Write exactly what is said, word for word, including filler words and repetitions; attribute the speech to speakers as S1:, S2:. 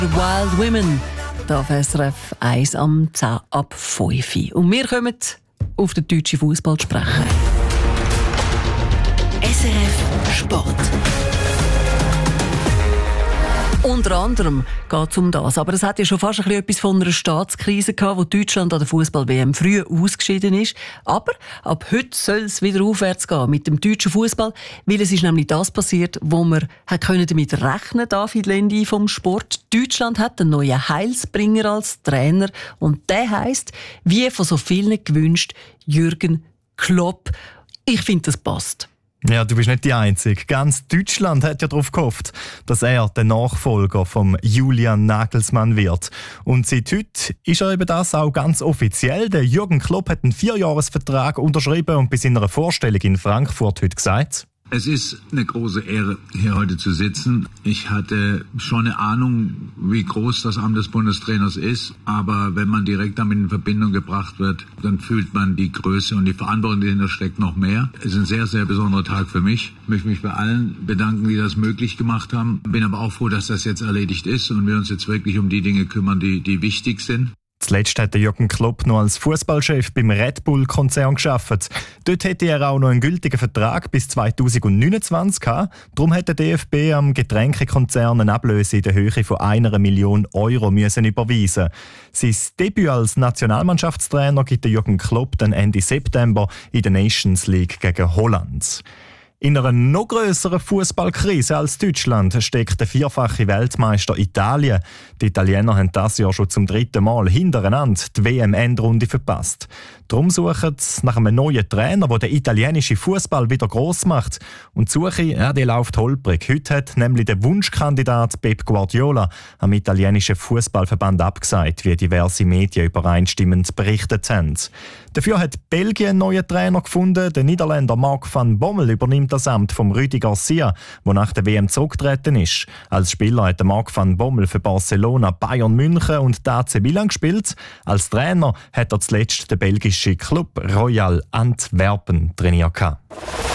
S1: Wild Women, hier auf S R F eins am zehn ab fünf. Und wir kommen auf den deutschen Fußball zu sprechen.
S2: S R F Sport.
S1: Unter anderem geht es um das. Aber es hat ja schon fast ein bisschen etwas von einer Staatskrise gehabt, wo Deutschland an der Fußball-W M früh ausgeschieden ist. Aber ab heute soll es wieder aufwärts gehen mit dem deutschen Fußball, weil es ist nämlich das passiert, wo wir können damit rechnen, David Lendi vom Sport. Deutschland hat einen neuen Heilsbringer als Trainer und der heisst, wie von so vielen gewünscht, Jürgen Klopp. Ich finde, das passt.
S3: Ja, du bist nicht die Einzige. Ganz Deutschland hat ja darauf gehofft, dass er der Nachfolger von Julian Nagelsmann wird. Und seit heute ist er eben das auch ganz offiziell. Der Jürgen Klopp hat einen Vierjahresvertrag unterschrieben und bei seiner Vorstellung in Frankfurt heute gesagt:
S4: Es ist eine große Ehre, hier heute zu sitzen. Ich hatte schon eine Ahnung, wie groß das Amt des Bundestrainers ist. Aber wenn man direkt damit in Verbindung gebracht wird, dann fühlt man die Größe und die Verantwortung, die dahinter steckt, noch mehr. Es ist ein sehr, sehr besonderer Tag für mich. Ich möchte mich bei allen bedanken, die das möglich gemacht haben. Bin aber auch froh, dass das jetzt erledigt ist und wir uns jetzt wirklich um die Dinge kümmern, die, die wichtig sind.
S3: Zuletzt hat Jürgen Klopp noch als Fußballchef beim Red Bull-Konzern gearbeitet. Dort hätte er auch noch einen gültigen Vertrag bis zweitausendneunundzwanzig gehabt. Darum hat der D F B am Getränkekonzern eine Ablöse in der Höhe von einer Million Euro müssen überweisen. Sein Debüt als Nationalmannschaftstrainer gibt Jürgen Klopp dann Ende September in der Nations League gegen Holland. In einer noch grösseren Fußballkrise als Deutschland steckt der vierfache Weltmeister Italien. Die Italiener haben das Jahr schon zum dritten Mal hintereinander die W M-Endrunde verpasst. Darum suchen sie nach einem neuen Trainer, der den italienischen Fußball wieder gross macht. Und die Suche, ja, die läuft holprig. Heute hat nämlich der Wunschkandidat Pep Guardiola am italienischen Fußballverband abgesagt, wie diverse Medien übereinstimmend berichtet haben. Dafür hat Belgien einen neuen Trainer gefunden. Der Niederländer Marc van Bommel übernimmt das Amt von Rudi Garcia, der nach der W M zurückgetreten ist. Als Spieler hat Marc van Bommel für Barcelona, Bayern München und A C Milan gespielt. Als Trainer hat er zuletzt den belgischen Club Royal Antwerpen trainiert.